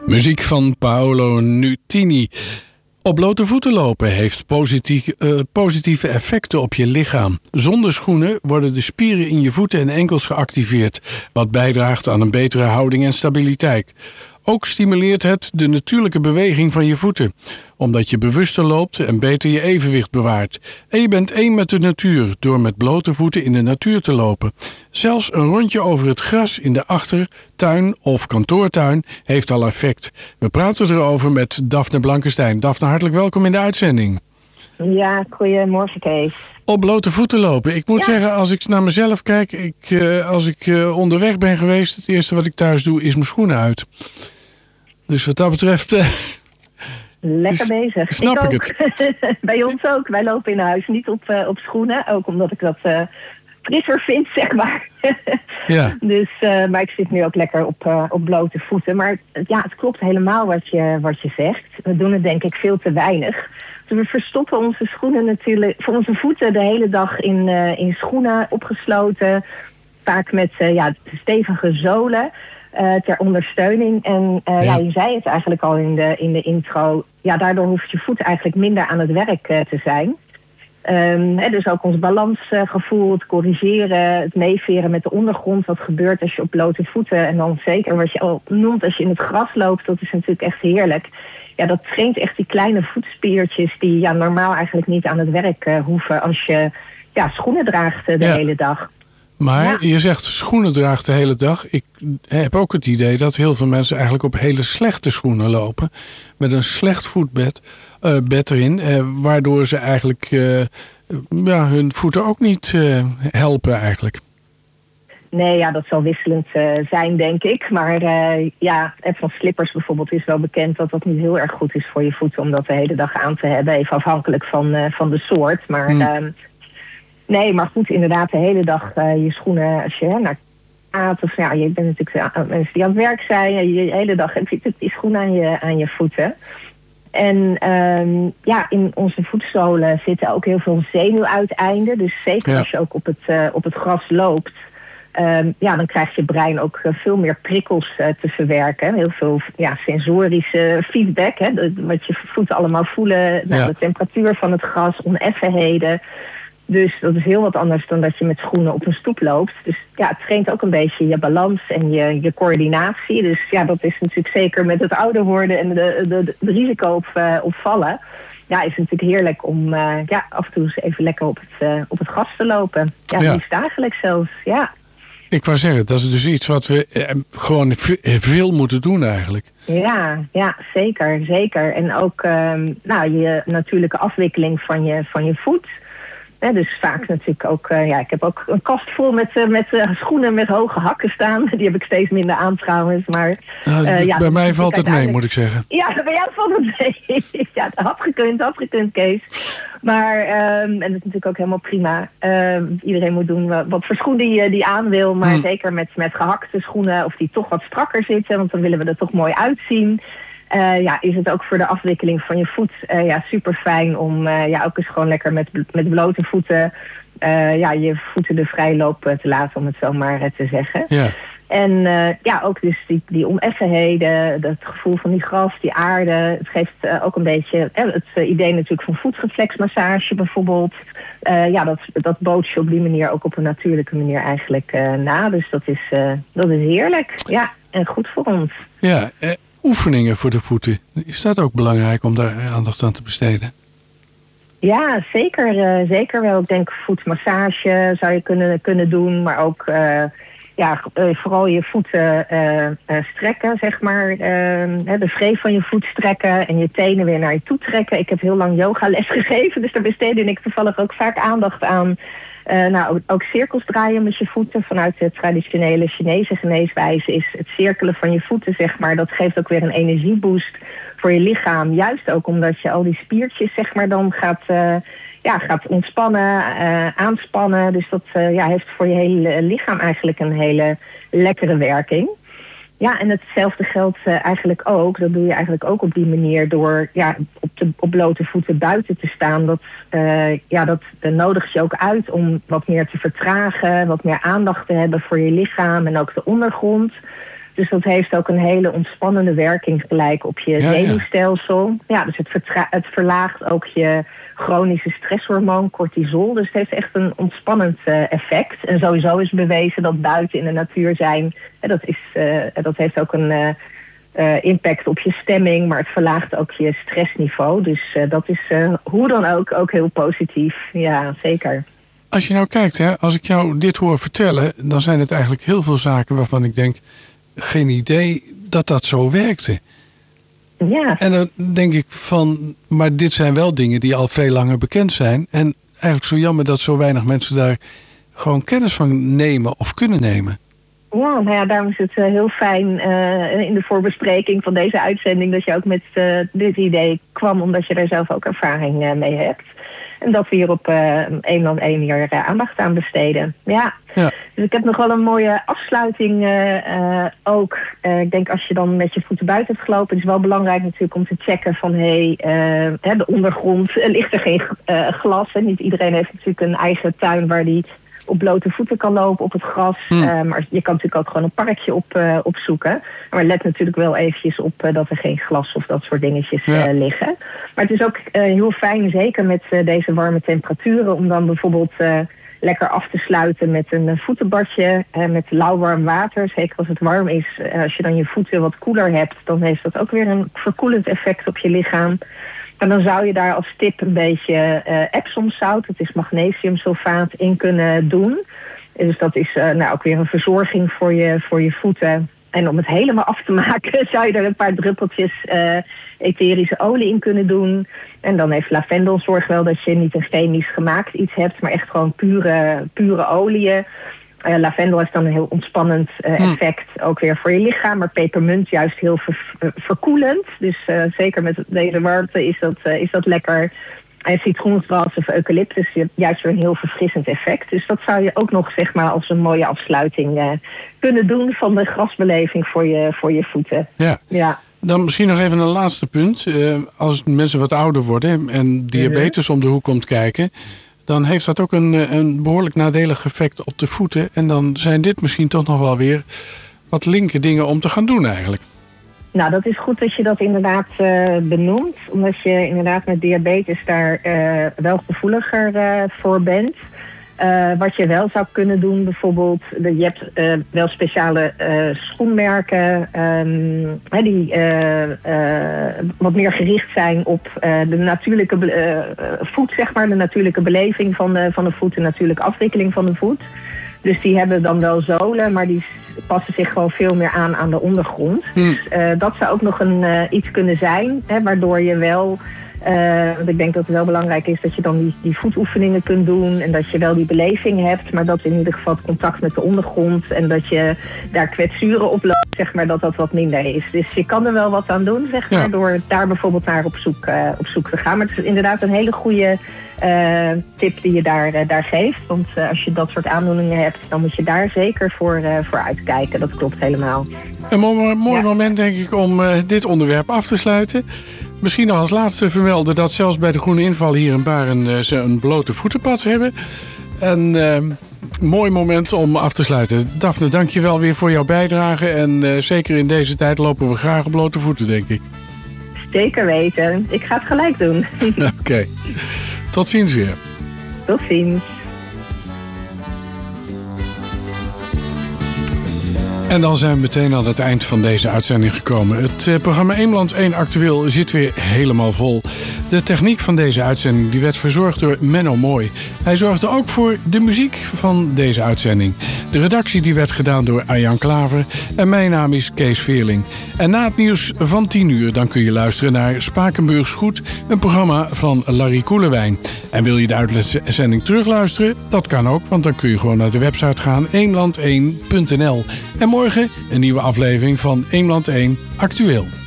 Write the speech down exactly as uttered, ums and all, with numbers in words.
Muziek van Paolo Nutini. Op blote voeten lopen heeft positief, uh, positieve effecten op je lichaam. Zonder schoenen worden de spieren in je voeten en enkels geactiveerd, wat bijdraagt aan een betere houding en stabiliteit. Ook stimuleert het de natuurlijke beweging van je voeten, omdat je bewuster loopt en beter je evenwicht bewaart. En je bent één met de natuur door met blote voeten in de natuur te lopen. Zelfs een rondje over het gras in de achtertuin of kantoortuin heeft al effect. We praten erover met Daphne Blankenstein. Daphne, hartelijk welkom in de uitzending. Ja, goedemorgen Kees. Op blote voeten lopen. Ik moet ja. zeggen, als ik naar mezelf kijk, ik, uh, als ik uh, onderweg ben geweest, het eerste wat ik thuis doe is mijn schoenen uit. Dus wat dat betreft... Uh, Lekker bezig. Snap ik, ik het. Bij ons ook. Wij lopen in huis niet op, uh, op schoenen. Ook omdat ik dat uh, frisser vind, zeg maar. Ja. Dus, uh, maar ik zit nu ook lekker op, uh, op blote voeten. Maar ja, het klopt helemaal wat je, wat je zegt. We doen het denk ik veel te weinig. Dus we verstoppen onze schoenen natuurlijk, voor onze voeten de hele dag in, uh, in schoenen opgesloten. Vaak met uh, ja, stevige zolen. Uh, ter ondersteuning. En uh, ja. ja, je zei het eigenlijk al in de, in de intro. Ja, daardoor hoeft je voet eigenlijk minder aan het werk uh, te zijn. Um, hè, dus ook ons balansgevoel, het corrigeren, het meeveren met de ondergrond. Wat gebeurt als je op blote voeten, en dan zeker wat je al noemt als je in het gras loopt, dat is natuurlijk echt heerlijk. Ja, dat traint echt die kleine voetspiertjes die ja, normaal eigenlijk niet aan het werk uh, hoeven als je ja, schoenen draagt uh, de ja. hele dag. Maar ja. je zegt schoenen draagt de hele dag. Ik heb ook het idee dat heel veel mensen eigenlijk op hele slechte schoenen lopen. Met een slecht voetbed uh, bed erin. Uh, waardoor ze eigenlijk uh, ja, hun voeten ook niet uh, helpen eigenlijk. Nee, ja, dat zal wisselend uh, zijn, denk ik. Maar uh, ja, van slippers bijvoorbeeld is wel bekend dat dat niet heel erg goed is voor je voeten om dat de hele dag aan te hebben. Even afhankelijk van, uh, van de soort. Maar... Hmm. Uh, Nee, maar goed, inderdaad de hele dag uh, je schoenen, als je hè, naar gaat, of ja, je bent natuurlijk uh, mensen die aan het werk zijn, je, je hele dag heb je die schoenen aan je, aan je voeten. En um, ja, in onze voetzolen zitten ook heel veel zenuwuiteinden. Dus zeker ja. als je ook op het, uh, op het gras loopt, um, ja, dan krijgt je brein ook uh, veel meer prikkels uh, te verwerken. Heel veel ja, sensorische feedback, hè, de, wat je voeten allemaal voelen, nou, ja. de temperatuur van het gras, oneffenheden. Dus dat is heel wat anders dan dat je met schoenen op een stoep loopt. Dus ja, het traint ook een beetje je balans en je, je coördinatie. Dus ja, dat is natuurlijk zeker met het ouder worden en de, de, de, de risico op, uh, op vallen. Ja, is het natuurlijk heerlijk om uh, ja, af en toe eens even lekker op het, uh, op het gras te lopen. Ja, ja. liefst dagelijks zelfs, ja. Ik wou zeggen, dat is dus iets wat we eh, gewoon veel moeten doen eigenlijk. Ja, ja, zeker, zeker. En ook um, nou, je natuurlijke afwikkeling van je, van je voet. Ja, dus vaak natuurlijk ook, uh, ja, ik heb ook een kast vol met, uh, met uh, schoenen met hoge hakken staan. Die heb ik steeds minder aan trouwens. Maar, uh, uh, ja, bij mij valt het mee, moet ik zeggen. Ja, bij jou valt het mee. Ja, dat had gekund, had gekund, Kees. Maar, um, en dat is natuurlijk ook helemaal prima. Um, iedereen moet doen wat, wat voor schoen die, die aan wil. Maar hmm. zeker met, met gehakte schoenen of die toch wat strakker zitten. Want dan willen we er toch mooi uitzien. Uh, ja, is het ook voor de afwikkeling van je voet uh, ja, super fijn om uh, ja, ook eens gewoon lekker met, met blote voeten uh, ja, je voeten de vrijloop te laten, om het zo maar uh, te zeggen. Ja. En uh, ja, ook dus die, die oneffenheden, het gevoel van die gras, die aarde. Het geeft uh, ook een beetje uh, het uh, idee natuurlijk van voetreflexmassage bijvoorbeeld. Uh, ja, dat, dat bood je op die manier ook op een natuurlijke manier eigenlijk uh, na. Dus dat is, uh, dat is heerlijk. Ja, en goed voor ons. Ja, eh. Oefeningen voor de voeten. Is dat ook belangrijk om daar aandacht aan te besteden? Ja, zeker, uh, zeker wel. Ik denk voetmassage zou je kunnen, kunnen doen. Maar ook uh, ja, uh, vooral je voeten uh, uh, strekken, zeg maar. Uh, de wreef van je voet strekken en je tenen weer naar je toe trekken. Ik heb heel lang yogales gegeven, dus daar besteedde ik toevallig ook vaak aandacht aan. Uh, nou, ook, ook cirkels draaien met je voeten. Vanuit de traditionele Chinese geneeswijze is het cirkelen van je voeten, zeg maar, dat geeft ook weer een energieboost voor je lichaam. Juist ook omdat je al die spiertjes, zeg maar, dan gaat, uh, ja, gaat ontspannen, uh, aanspannen. Dus dat uh, ja, heeft voor je hele lichaam eigenlijk een hele lekkere werking. Ja, en hetzelfde geldt uh, eigenlijk ook. Dat doe je eigenlijk ook op die manier door ja, op, de, op blote voeten buiten te staan. Dat, uh, ja, dat uh, nodigt je ook uit om wat meer te vertragen, wat meer aandacht te hebben voor je lichaam en ook de ondergrond. Dus dat heeft ook een hele ontspannende werking gelijk op je ja, zenuwstelsel. Ja. ja, dus het, vertra- het verlaagt ook je chronische stresshormoon cortisol. Dus het heeft echt een ontspannend uh, effect. En sowieso is bewezen dat buiten in de natuur zijn, hè, dat, is, uh, dat heeft ook een uh, uh, impact op je stemming, maar het verlaagt ook je stressniveau. Dus uh, dat is uh, hoe dan ook ook heel positief. Ja, zeker. Als je nou kijkt, hè, als ik jou dit hoor vertellen, dan zijn het eigenlijk heel veel zaken waarvan ik denk, geen idee dat dat zo werkte. Ja. En dan denk ik van, maar dit zijn wel dingen die al veel langer bekend zijn. En eigenlijk zo jammer dat zo weinig mensen daar gewoon kennis van nemen of kunnen nemen. Ja, nou ja, daarom is het uh, heel fijn uh, in de voorbespreking van deze uitzending dat je ook met uh, dit idee kwam, omdat je daar zelf ook ervaring uh, mee hebt. En dat we hier op uh, één land één jaar uh, aandacht aan besteden. Ja. ja, dus ik heb nog wel een mooie afsluiting uh, uh, ook. Uh, ik denk als je dan met je voeten buiten hebt gelopen, het is wel belangrijk natuurlijk om te checken van hé, hey, uh, de ondergrond, uh, ligt er geen uh, glas. Hè? Niet iedereen heeft natuurlijk een eigen tuin waar die op blote voeten kan lopen op het gras. Hmm. Uh, maar je kan natuurlijk ook gewoon een parkje op, uh, opzoeken. Maar let natuurlijk wel eventjes op uh, dat er geen glas of dat soort dingetjes ja. uh, liggen. Maar het is ook uh, heel fijn, zeker met uh, deze warme temperaturen, om dan bijvoorbeeld uh, lekker af te sluiten met een uh, voetenbadje uh, met lauwwarm water. Zeker als het warm is, uh, als je dan je voeten wat koeler hebt, dan heeft dat ook weer een verkoelend effect op je lichaam. En dan zou je daar als tip een beetje uh, Epsomzout, dat is magnesiumsulfaat, in kunnen doen. Dus dat is uh, nou ook weer een verzorging voor je, voor je voeten. En om het helemaal af te maken zou je er een paar druppeltjes uh, etherische olie in kunnen doen. En dan heeft lavendel, zorg wel dat je niet een chemisch gemaakt iets hebt, maar echt gewoon pure, pure oliën. Uh, lavendel heeft dan een heel ontspannend uh, effect, hmm. ook weer voor je lichaam. Maar pepermunt juist heel ver, uh, verkoelend. Dus uh, zeker met deze warmte is dat, uh, is dat lekker. En citroengras of eucalyptus juist weer een heel verfrissend effect. Dus dat zou je ook nog zeg maar als een mooie afsluiting uh, kunnen doen van de grasbeleving voor je, voor je voeten. Ja. ja. Dan misschien nog even een laatste punt. Uh, als mensen wat ouder worden en diabetes mm-hmm. om de hoek komt kijken, dan heeft dat ook een, een behoorlijk nadelig effect op de voeten. En dan zijn dit misschien toch nog wel weer wat linker dingen om te gaan doen eigenlijk. Nou, dat is goed dat je dat inderdaad uh, benoemt. Omdat je inderdaad met diabetes daar uh, wel gevoeliger uh, voor bent. Uh, wat je wel zou kunnen doen bijvoorbeeld, je hebt uh, wel speciale uh, schoenmerken um, hè, die uh, uh, wat meer gericht zijn op uh, de natuurlijke uh, voet, zeg maar, de natuurlijke beleving van de, van de voet, de natuurlijke afwikkeling van de voet. Dus die hebben dan wel zolen, maar die passen zich gewoon veel meer aan aan de ondergrond. Hmm. Dus uh, dat zou ook nog een uh, iets kunnen zijn, hè, waardoor je wel, uh, want ik denk dat het wel belangrijk is dat je dan die, die voetoefeningen kunt doen en dat je wel die beleving hebt, maar dat in ieder geval het contact met de ondergrond en dat je daar kwetsuren op loopt, zeg maar, dat dat wat minder is. Dus je kan er wel wat aan doen, zeg maar, ja. door daar bijvoorbeeld naar op zoek, uh, op zoek te gaan. Maar het is inderdaad een hele goede Uh, tip die je daar, uh, daar geeft. Want uh, als je dat soort aandoeningen hebt, dan moet je daar zeker voor, uh, voor uitkijken. Dat klopt helemaal. Een mooi, mooi ja. moment denk ik om uh, dit onderwerp af te sluiten. Misschien nog als laatste vermelden dat zelfs bij de Groene Inval hier in Baren uh, ze een blote voetenpad hebben. En uh, mooi moment om af te sluiten. Daphne, dank je wel weer voor jouw bijdrage. En uh, zeker in deze tijd lopen we graag op blote voeten, denk ik. Zeker weten. Ik ga het gelijk doen. Oké. Okay. Tot ziens weer. Tot ziens. En dan zijn we meteen aan het eind van deze uitzending gekomen. Het uh, programma één land één Actueel zit weer helemaal vol. De techniek van deze uitzending die werd verzorgd door Menno Mooi. Hij zorgde ook voor de muziek van deze uitzending. De redactie die werd gedaan door Arjan Klaver. En mijn naam is Kees Veerling. En na het nieuws van tien uur dan kun je luisteren naar Spakenburgs Goed, een programma van Larry Koelewijn. En wil je de uitzending terugluisteren? Dat kan ook, want dan kun je gewoon naar de website gaan één land één punt n l. En morgen een nieuwe aflevering van één land één Actueel.